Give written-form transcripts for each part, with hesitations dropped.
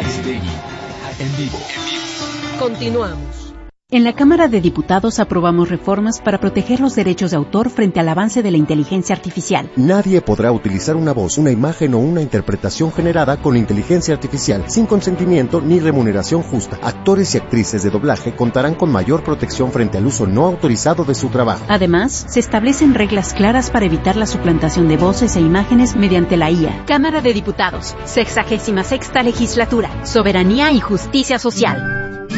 Aristegui, en vivo. Continuamos. En la Cámara de Diputados aprobamos reformas para proteger los derechos de autor frente al avance de la inteligencia artificial. Nadie podrá utilizar una voz, una imagen o una interpretación generada con inteligencia artificial sin consentimiento ni remuneración justa. Actores y actrices de doblaje contarán con mayor protección frente al uso no autorizado de su trabajo. Además, se establecen reglas claras para evitar la suplantación de voces e imágenes mediante la IA. Cámara de Diputados, 66ª Legislatura, Soberanía y Justicia Social.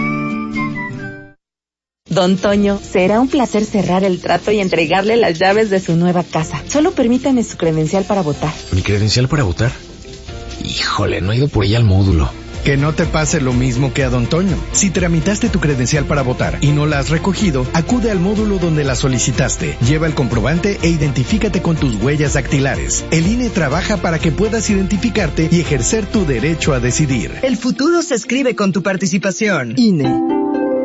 Don Toño, será un placer cerrar el trato y entregarle las llaves de su nueva casa. Solo permítame su credencial para votar. ¿Mi credencial para votar? Híjole, no he ido por ella al módulo. Que no te pase lo mismo que a Don Toño. Si tramitaste tu credencial para votar y no la has recogido, acude al módulo donde la solicitaste. Lleva el comprobante e identifícate con tus huellas dactilares. El INE trabaja para que puedas identificarte y ejercer tu derecho a decidir. El futuro se escribe con tu participación. INE.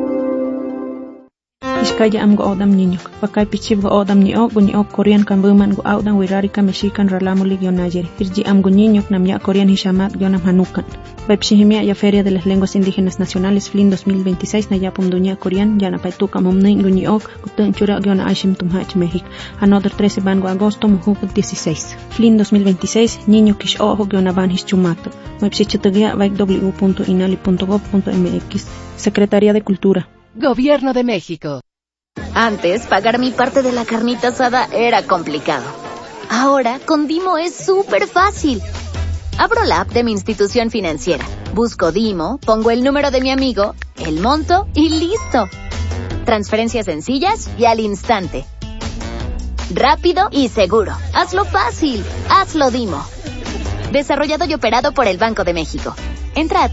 Iskaya am go odam niño, pakay pichib go odam ni ok Korean kan buman go audan wirari ka mexican ralamo ligyon nayer. Irji am go niño namya Korean hishamat gionam hanukan. Bepshihimia ya Feria de las Lenguas Indígenas Nacionales FLIN 2026 na yapum dunia Korean yana paituka momnin go ni ok gutun chura giona ashim tumhach México. Another 13 ban go agosto muhuk 16. FLIN 2026 niño kish ojo giona ban hischumato. Mepsichitugia vaik w.inali.gov.mx. Secretaría de Cultura. Gobierno de México. Antes, pagar mi parte de la carnita asada era complicado. Ahora, con Dimo es súper fácil. Abro la app de mi institución financiera, busco Dimo, pongo el número de mi amigo, el monto y ¡listo! Transferencias sencillas y al instante. Rápido y seguro. Hazlo fácil. Hazlo Dimo. Desarrollado y operado por el Banco de México. Entra a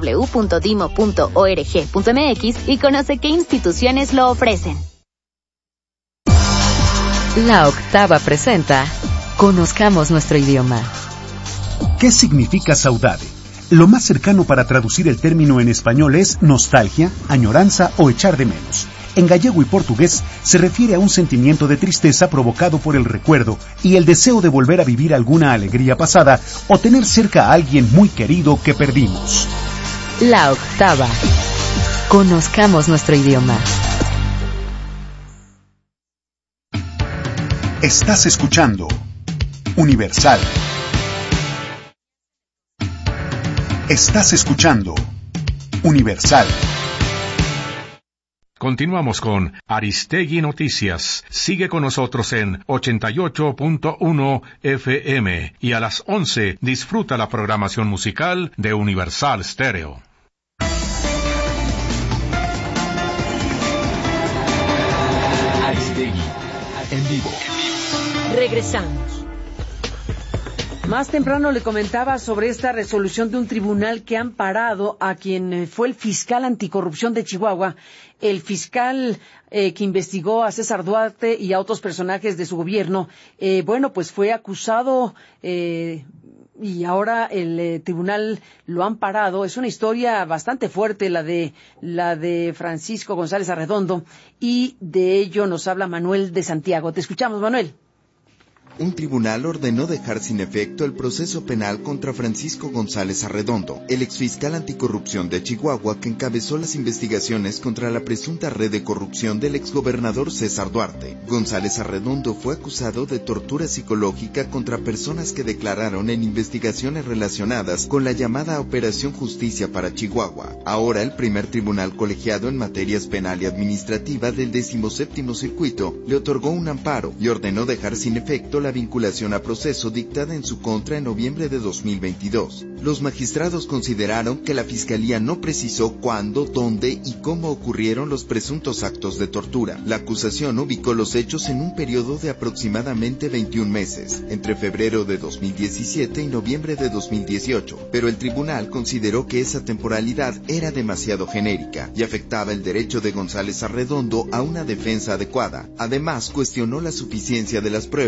www.dimo.org.mx y conoce qué instituciones lo ofrecen. La Octava presenta Conozcamos nuestro idioma. ¿Qué significa saudade? Lo más cercano para traducir el término en español es nostalgia, añoranza o echar de menos. En gallego y portugués se refiere a un sentimiento de tristeza provocado por el recuerdo y el deseo de volver a vivir alguna alegría pasada o tener cerca a alguien muy querido que perdimos. La Octava. Conozcamos nuestro idioma. Estás escuchando Universal. Estás escuchando Universal. Continuamos con Aristegui Noticias. Sigue con nosotros en 88.1 FM y a las 11 disfruta la programación musical de Universal Stereo. Aristegui, en vivo. Regresamos. Más temprano le comentaba sobre esta resolución de un tribunal que ha amparado a quien fue el fiscal anticorrupción de Chihuahua, el fiscal que investigó a César Duarte y a otros personajes de su gobierno. Pues fue acusado y ahora el tribunal lo ha amparado. Es una historia bastante fuerte la de Francisco González Arredondo, y de ello nos habla Manuel de Santiago. Te escuchamos, Manuel. Un tribunal ordenó dejar sin efecto el proceso penal contra Francisco González Arredondo, el exfiscal anticorrupción de Chihuahua que encabezó las investigaciones contra la presunta red de corrupción del exgobernador César Duarte. González Arredondo fue acusado de tortura psicológica contra personas que declararon en investigaciones relacionadas con la llamada Operación Justicia para Chihuahua. Ahora el primer tribunal colegiado en materias penal y administrativa del 17º Circuito le otorgó un amparo y ordenó dejar sin efecto la vinculación a proceso dictada en su contra en noviembre de 2022. Los magistrados consideraron que la Fiscalía no precisó cuándo, dónde y cómo ocurrieron los presuntos actos de tortura. La acusación ubicó los hechos en un periodo de aproximadamente 21 meses, entre febrero de 2017 y noviembre de 2018, pero el tribunal consideró que esa temporalidad era demasiado genérica y afectaba el derecho de González Arredondo a una defensa adecuada. Además, cuestionó la suficiencia de las pruebas y el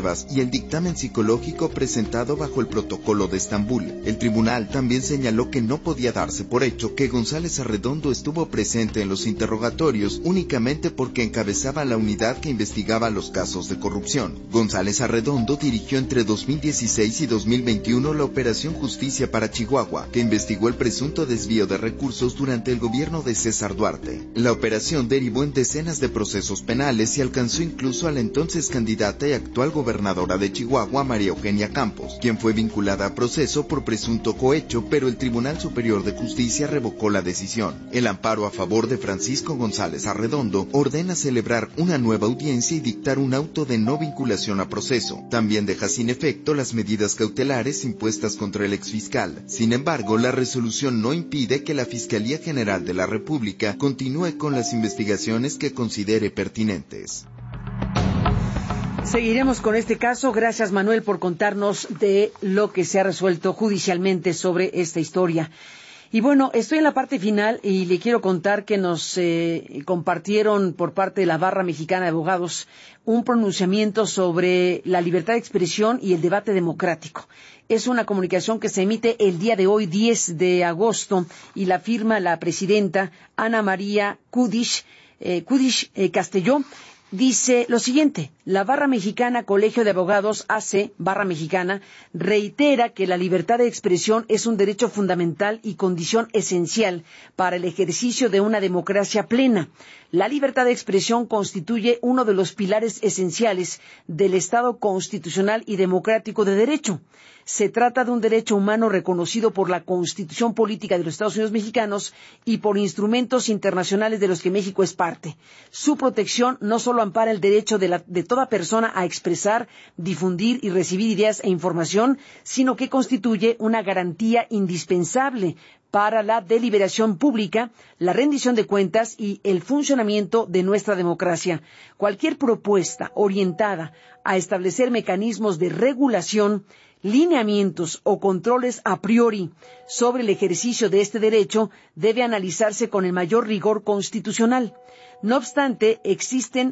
el dictamen psicológico presentado bajo el Protocolo de Estambul. El tribunal también señaló que no podía darse por hecho que González Arredondo estuvo presente en los interrogatorios únicamente porque encabezaba la unidad que investigaba los casos de corrupción. González Arredondo dirigió entre 2016 y 2021 la Operación Justicia para Chihuahua, que investigó el presunto desvío de recursos durante el gobierno de César Duarte. La operación derivó en decenas de procesos penales y alcanzó incluso a la entonces candidata y actual gobernadora de Chihuahua, María Eugenia Campos, quien fue vinculada a proceso por presunto cohecho, pero el Tribunal Superior de Justicia revocó la decisión. El amparo a favor de Francisco González Arredondo ordena celebrar una nueva audiencia y dictar un auto de no vinculación a proceso. También deja sin efecto las medidas cautelares impuestas contra el exfiscal. Sin embargo, la resolución no impide que la Fiscalía General de la República continúe con las investigaciones que considere pertinentes. Seguiremos con este caso. Gracias, Manuel, por contarnos de lo que se ha resuelto judicialmente sobre esta historia. Y bueno, estoy en la parte final y le quiero contar que nos compartieron por parte de la Barra Mexicana de Abogados un pronunciamiento sobre la libertad de expresión y el debate democrático. Es una comunicación que se emite el día de hoy, 10 de agosto, y la firma la presidenta Ana María Kudish Castelló. Dice lo siguiente: la Barra Mexicana Colegio de Abogados AC, Barra Mexicana, reitera que la libertad de expresión es un derecho fundamental y condición esencial para el ejercicio de una democracia plena. La libertad de expresión constituye uno de los pilares esenciales del Estado constitucional y democrático de derecho. Se trata de un derecho humano reconocido por la Constitución Política de los Estados Unidos Mexicanos y por instrumentos internacionales de los que México es parte. Su protección no solo ampara el derecho de toda persona a expresar, difundir y recibir ideas e información, sino que constituye una garantía indispensable para la deliberación pública, la rendición de cuentas y el funcionamiento de nuestra democracia. Cualquier propuesta orientada a establecer mecanismos de regulación, lineamientos o controles a priori sobre el ejercicio de este derecho debe analizarse con el mayor rigor constitucional. No obstante, existan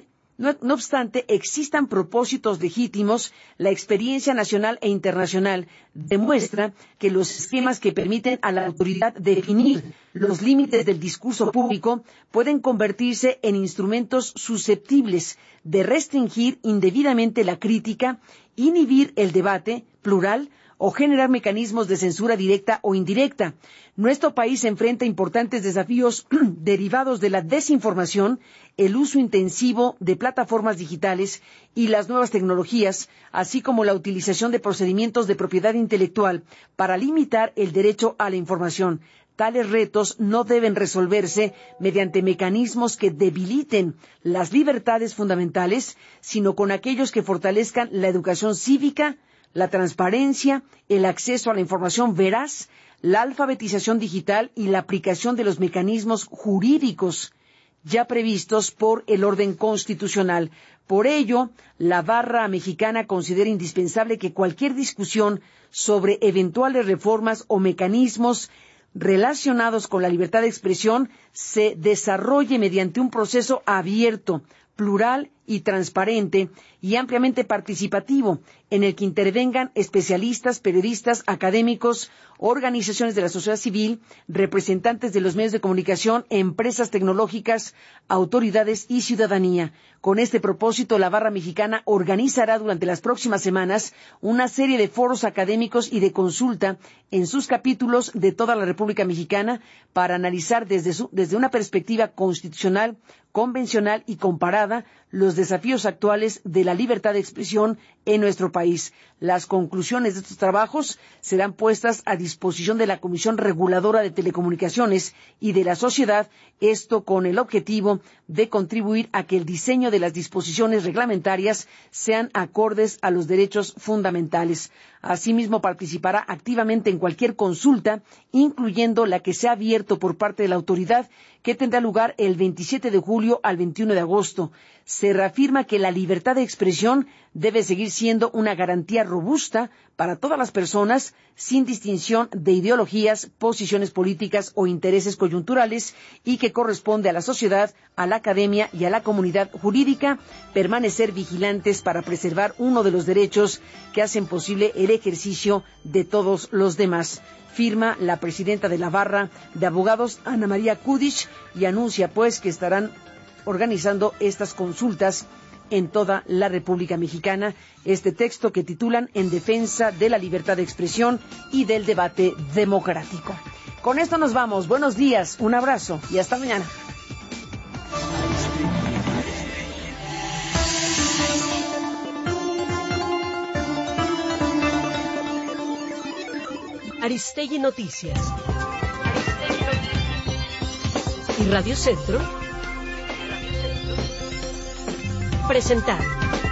propósitos legítimos, la experiencia nacional e internacional demuestra que los esquemas que permiten a la autoridad definir los límites del discurso público pueden convertirse en instrumentos susceptibles de restringir indebidamente la crítica, inhibir el debate plural o generar mecanismos de censura directa o indirecta. Nuestro país enfrenta importantes desafíos derivados de la desinformación, el uso intensivo de plataformas digitales y las nuevas tecnologías, así como la utilización de procedimientos de propiedad intelectual para limitar el derecho a la información. Tales retos no deben resolverse mediante mecanismos que debiliten las libertades fundamentales, sino con aquellos que fortalezcan la educación cívica, la transparencia, el acceso a la información veraz, la alfabetización digital y la aplicación de los mecanismos jurídicos ya previstos por el orden constitucional. Por ello, la Barra Mexicana considera indispensable que cualquier discusión sobre eventuales reformas o mecanismos relacionados con la libertad de expresión se desarrolle mediante un proceso abierto, plural y transparente y ampliamente participativo, en el que intervengan especialistas, periodistas, académicos, organizaciones de la sociedad civil, representantes de los medios de comunicación, empresas tecnológicas, autoridades y ciudadanía. Con este propósito, la Barra Mexicana organizará durante las próximas semanas una serie de foros académicos y de consulta en sus capítulos de toda la República Mexicana para analizar desde una perspectiva constitucional, convencional y comparada los desafíos actuales de la libertad de expresión en nuestro país. Las conclusiones de estos trabajos serán puestas a disposición de la Comisión Reguladora de Telecomunicaciones y de la sociedad, esto con el objetivo de contribuir a que el diseño de las disposiciones reglamentarias sean acordes a los derechos fundamentales. Asimismo, participará activamente en cualquier consulta, incluyendo la que sea abierto por parte de la autoridad, que tendrá lugar el 27 de julio al 21 de agosto. Se reafirma que la libertad de expresión debe seguir siendo una garantía robusta para todas las personas, sin distinción de ideologías, posiciones políticas o intereses coyunturales, y que corresponde a la sociedad, a la academia y a la comunidad jurídica permanecer vigilantes para preservar uno de los derechos que hacen posible el ejercicio de todos los demás. Firma la presidenta de la Barra de Abogados, Ana María Kudich, y anuncia pues que estarán organizando estas consultas en toda la República Mexicana. Este texto que titulan En defensa de la libertad de expresión y del debate democrático. Con esto nos vamos. Buenos días, un abrazo y hasta mañana. Aristegui Noticias. Y Radio Centro presentaron.